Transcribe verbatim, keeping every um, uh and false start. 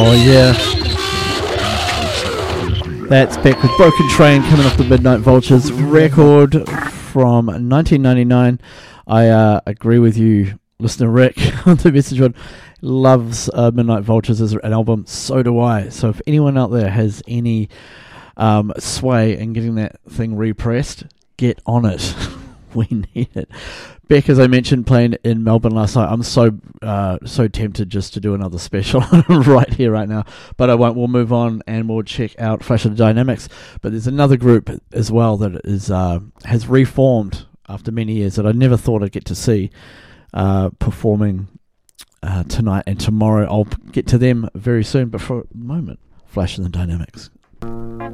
Oh yeah. That's back with Broken Train coming off the Midnight Vultures record from nineteen ninety-nine. I uh, agree with you, listener Rick, on the message one. Loves uh, Midnight Vultures as an album. So do I. So if anyone out there has any um, sway in getting that thing repressed, get on it. We need it. Beck, as I mentioned, playing in Melbourne last night. I'm so uh, so tempted just to do another special right here, right now. But I won't. We'll move on and we'll check out Flash of the Dynamics. But there's another group as well that is uh, has reformed after many years that I never thought I'd get to see uh, performing uh, tonight and tomorrow. I'll get to them very soon. But for a moment, Flash of the Dynamics.